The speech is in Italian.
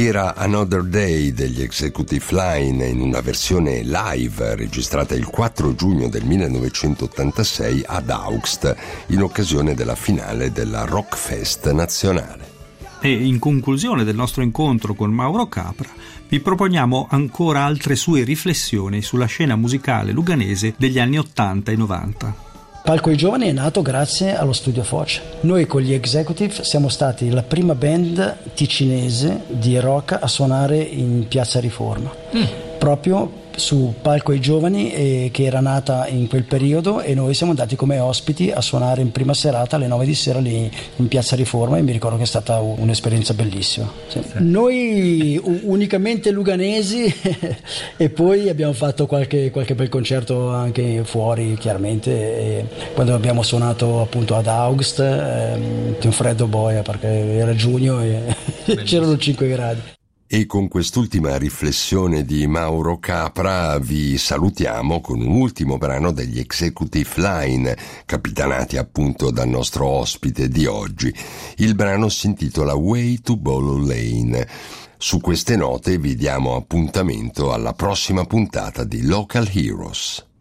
Era Another Day degli Executive Line in una versione live registrata il 4 giugno del 1986 ad Augst in occasione della finale della Rockfest nazionale. E in conclusione del nostro incontro con Mauro Capra vi proponiamo ancora altre sue riflessioni sulla scena musicale luganese degli anni 80 e 90. Palco ai Giovani è nato grazie allo Studio Foce. Noi con gli Executive siamo stati la prima band ticinese di rock a suonare in Piazza Riforma. Proprio su Palco ai Giovani, che era nata in quel periodo, e noi siamo andati come ospiti a suonare in prima serata alle 9 di sera lì in Piazza Riforma, e mi ricordo che è stata un'esperienza bellissima. Sì. Noi unicamente luganesi e poi abbiamo fatto qualche bel concerto anche fuori, chiaramente, e quando abbiamo suonato appunto ad Augst, un freddo boia perché era giugno e c'erano 5 gradi. E con quest'ultima riflessione di Mauro Capra vi salutiamo con un ultimo brano degli Executive Line, capitanati appunto dal nostro ospite di oggi. Il brano si intitola Way to Bolo Lane. Su queste note vi diamo appuntamento alla prossima puntata di Local Heroes.